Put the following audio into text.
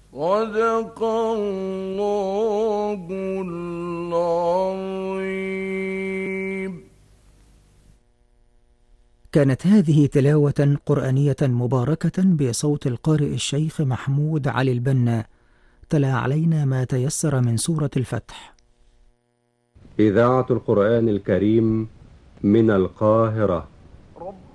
صدق الله العظيم. كانت هذه تلاوة قرآنية مباركة بصوت القارئ الشيخ محمود علي البنا، تلا علينا ما تيسر من سورة الفتح. إذاعة القرآن الكريم من القاهرة.